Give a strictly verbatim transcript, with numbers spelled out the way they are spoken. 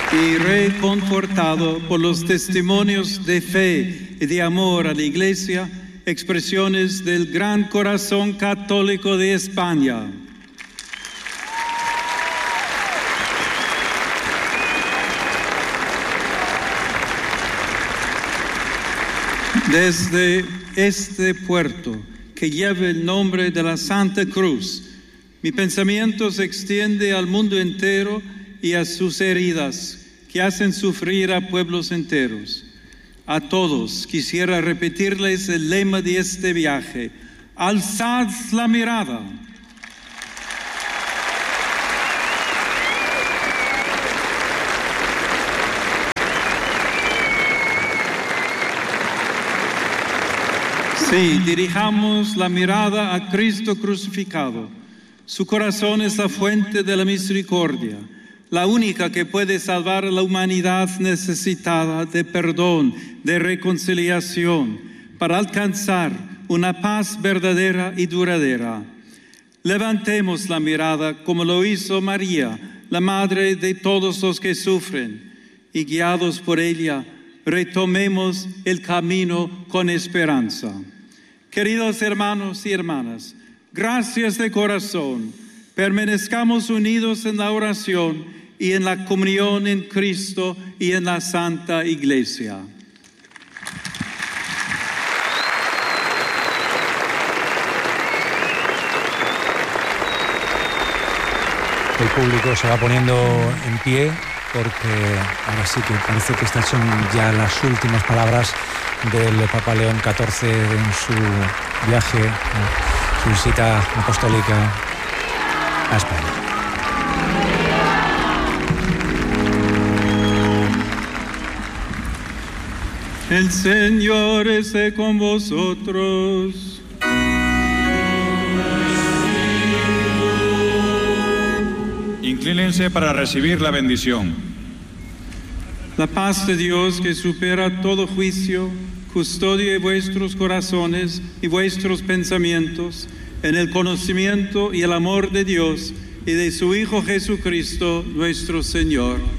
y reconfortado por los testimonios de fe y de amor a la Iglesia, expresiones del gran corazón católico de España. Desde este puerto que lleva el nombre de la Santa Cruz, mi pensamiento se extiende al mundo entero y a sus heridas que hacen sufrir a pueblos enteros. A todos quisiera repetirles el lema de este viaje: alzad la mirada. Sí, dirijamos la mirada a Cristo crucificado. Su corazón es la fuente de la misericordia, la única que puede salvar a la humanidad necesitada de perdón, de reconciliación, para alcanzar una paz verdadera y duradera. Levantemos la mirada como lo hizo María, la madre de todos los que sufren, y guiados por ella, retomemos el camino con esperanza. Queridos hermanos y hermanas, gracias de corazón. Permanezcamos unidos en la oración y en la comunión en Cristo y en la Santa Iglesia. El público se va poniendo en pie porque ahora sí que parece que estas son ya las últimas palabras del Papa León catorce en su viaje, su visita apostólica a España. El Señor esté con vosotros. Inclínense para recibir la bendición. La paz de Dios, que supera todo juicio, custodie vuestros corazones y vuestros pensamientos en el conocimiento y el amor de Dios y de su Hijo Jesucristo, nuestro Señor.